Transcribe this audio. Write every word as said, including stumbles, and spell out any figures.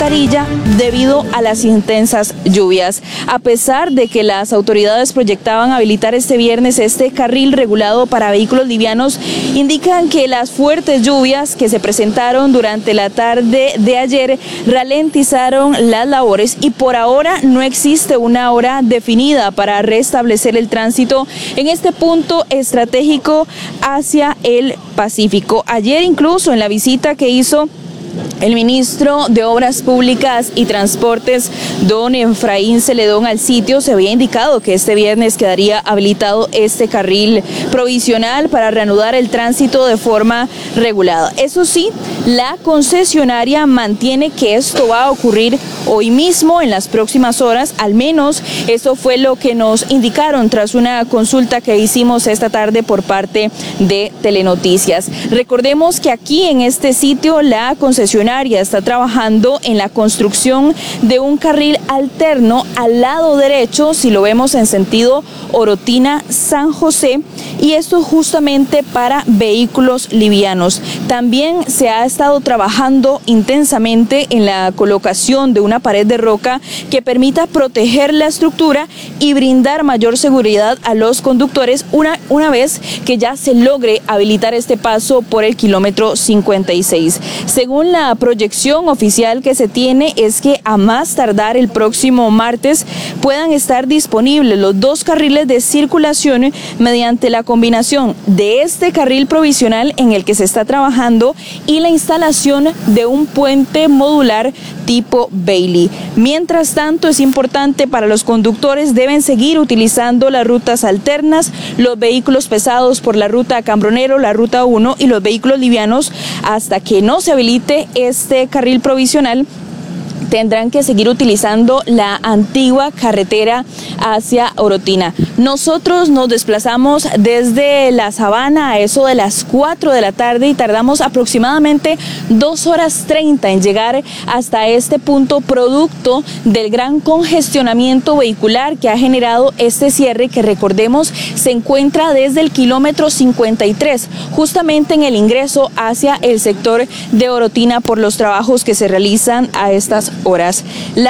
mascarilla debido a las intensas lluvias. A pesar de que las autoridades proyectaban habilitar este viernes este carril regulado para vehículos livianos, indican que las fuertes lluvias que se presentaron durante la tarde de ayer ralentizaron las labores y por ahora no existe una hora definida para restablecer el tránsito en este punto estratégico hacia el Pacífico. Ayer incluso en la visita que hizo el ministro de Obras Públicas y Transportes, don Efraín Celedón, al sitio, se había indicado que este viernes quedaría habilitado este carril provisional para reanudar el tránsito de forma regulada. Eso sí, la concesionaria mantiene que esto va a ocurrir hoy mismo, en las próximas horas, al menos eso fue lo que nos indicaron tras una consulta que hicimos esta tarde por parte de Telenoticias. Recordemos que aquí en este sitio la concesionaria está trabajando en la construcción de un carril alterno al lado derecho, si lo vemos en sentido Orotina-San José, y esto justamente para vehículos livianos. También se ha estado trabajando intensamente en la colocación de una pared de roca que permita proteger la estructura y brindar mayor seguridad a los conductores una, una vez que ya se logre habilitar este paso por el kilómetro cincuenta y seis. Según la proyección oficial que se tiene, es que a más tardar el próximo martes puedan estar disponibles los dos carriles de circulación mediante la combinación de este carril provisional en el que se está trabajando y la instalación de un puente modular tipo Bailey. Mientras tanto, es importante para los conductores, deben seguir utilizando las rutas alternas, los vehículos pesados por la ruta Cambronero, la ruta uno, y los vehículos livianos hasta que no se habilite este carril provisional tendrán que seguir utilizando la antigua carretera hacia Orotina. Nosotros nos desplazamos desde la Sabana a eso de las cuatro de la tarde y tardamos aproximadamente dos horas treinta en llegar hasta este punto, producto del gran congestionamiento vehicular que ha generado este cierre, que recordemos se encuentra desde el kilómetro cincuenta y tres, justamente en el ingreso hacia el sector de Orotina por los trabajos que se realizan a estas horas. La